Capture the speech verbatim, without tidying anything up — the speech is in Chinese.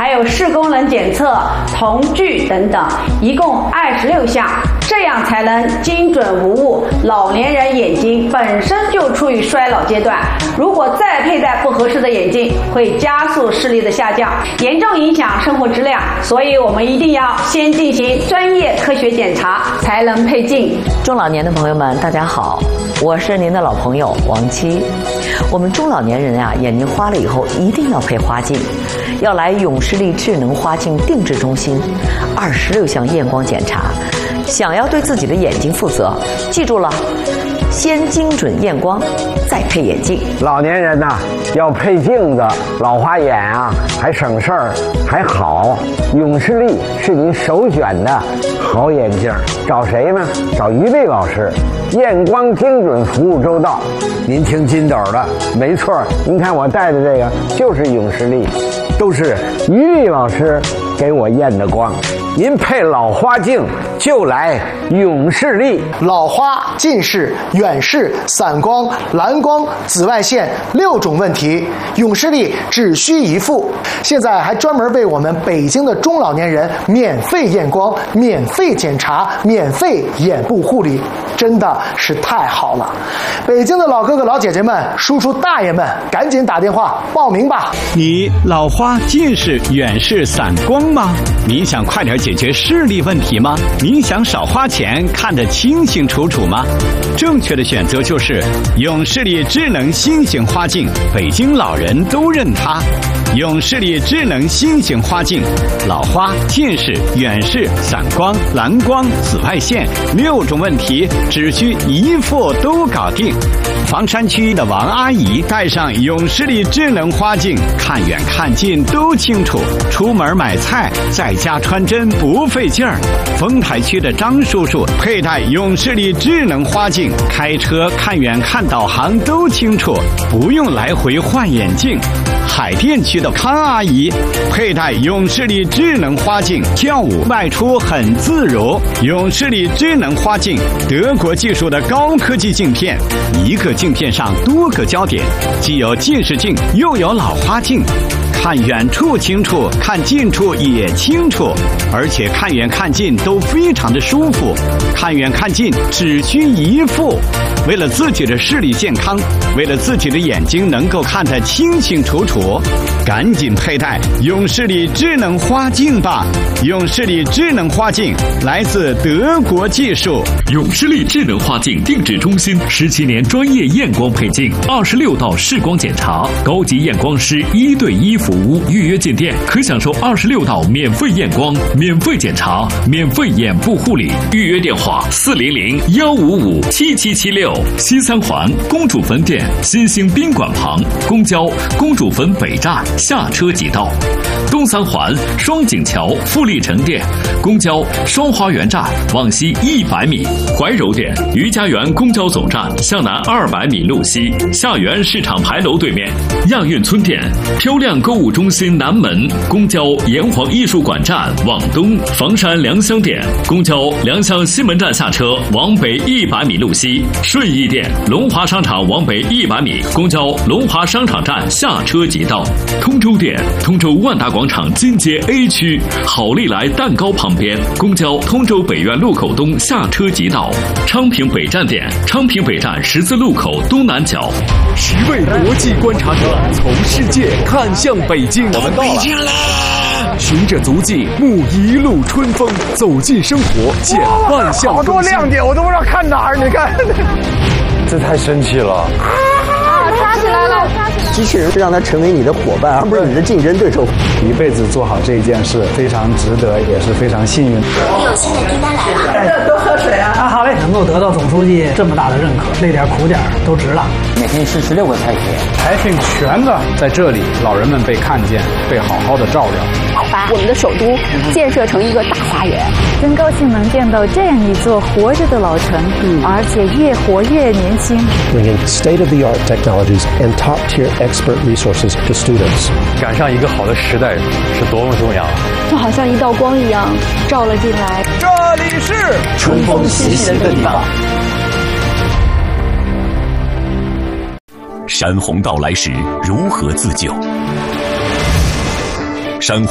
还有视功能检测、瞳距等等，一共二十六项，这样才能精准无误。老年人眼睛本身就处于衰老阶段，如果再佩戴不合适的眼镜，会加速视力的下降，严重影响生活质量。所以我们一定要先进行专业科学检查，才能配镜。 中老年的朋友们，大家好，我是您的老朋友王七。我们中老年人啊，眼睛花了以后一定要配花镜，要来永视力智能花镜定制中心，二十六项验光检查。想要对自己的眼睛负责，记住了，先精准验光，再配眼镜。 老年人呐、啊，要配镜子，老花眼啊，还省事儿，还好。永视力是您首选的好眼镜，找谁呢？找于丽老师，验光精准，服务周到。您听金斗的，没错，您看我戴的这个就是永视力，都是于丽老师给我验的光。您配老花镜就来永视力。 老花、近视、远视、散光、蓝光、紫外线六种问题，永视力只需一副。现在还专门为我们北京的中老年人免费验光、免费检查、免费眼部护理，真的是太好了！北京的老哥哥、老姐姐们、叔叔大爷们，赶紧打电话报名吧！ 你老花、近视、远视、散光吗？你想快点解决视力问题吗？你想少花钱，看得清清楚楚吗？正确的选择就是永视力智能新型花镜，北京老人都认它。永视力智能新型花镜，老花、近视、远视、散光、蓝光、紫外线六种问题只需一副都搞定。房山区的王阿姨戴上永视力智能花镜，看远看近都清楚，出门买菜在家穿针不费劲儿。丰台区的张叔叔佩戴永视力智能花镜，开车看远看导航都清楚，不用来回换眼镜。海淀区的康阿姨佩戴永视力智能花镜，跳舞外出很自如。永视力智能花镜，德国技术的高科技镜片，一个镜片上多个焦点，既有近视镜又有老花镜，看远处清楚，看近处也清楚，而且看远看近都非常的舒服。看远看近只需一副。为了自己的视力健康，为了自己的眼睛能够看得清清楚楚，赶紧佩戴永视力智能花镜吧！永视力智能花镜来自德国技术。 永视力智能花镜定制中心十七年专业验光配镜，二十六道视光检查，高级验光师一对一服务。预约进店可享受二十六道免费验光、免费检查、免费眼部护理。预约电话：四零零幺五五七七七六。西三环公主坟店新兴宾馆旁，公交公主坟北站下车即到。东三环双井桥富力城店，公交双花园站往西一百米。怀柔店余家园公交总站向南二百米路西，下园市场牌楼对面。亚运村店漂亮购物中心南门，公交炎黄艺术馆站往东。房山良乡店公交良乡西门站下车往北一百米路西。顺义店龙华商场往北一百米，公交龙华商场站下车即到。通州店通州万达广场金街 A 区好利来蛋糕旁边，公交通州北苑路口东下车即到。昌平北站店昌平北站十字路口东南角。 十位国际观察者从世界看向北京， 我们到北京了。 循着足迹，沐一路春风，走进生活，见万象中心。 好多亮点，我都不知道看哪儿。你看，这太神奇了！ 啊，抓起来了！ 机器人让它成为你的伙伴，而不是你的竞争对手。 一辈子做好这件事，非常值得，也是非常幸运。 我有新的订单来了， 多喝水啊！啊，好嘞，能够得到总书记这么大的认可，累点苦点都值了。 每天吃十六个菜品， 财品全的在这里，老人们被看见，被好好的照料。 把我们的首都建设成一个大花园， 真高兴能见到这样一座活着的老城，嗯、而且越活越年轻。 Bringing state-of-the-art technologies and top-tier expert resources to students。 赶上一个好的时代是多么重要啊！ 就好像一道光一样照了进来。 这里是春风习习的地方。 山洪到来时如何自救？山洪